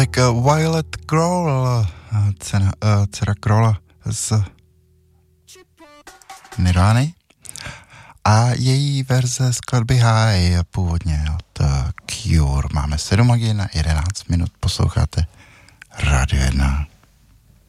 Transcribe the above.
Tolik Violet Grohl, dcera Grohla z Nirvány a její verze skladby High, původně od Cure. Máme 7 hodin a 11 minut, posloucháte Radio 1.